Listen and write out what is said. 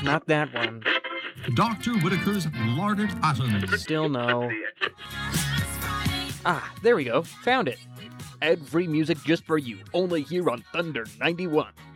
not that one. Dr. Whitaker's Larded Atoms. Still no. Ah, there we go. Found it. Ad-free music just for you, only here on Thunder 91.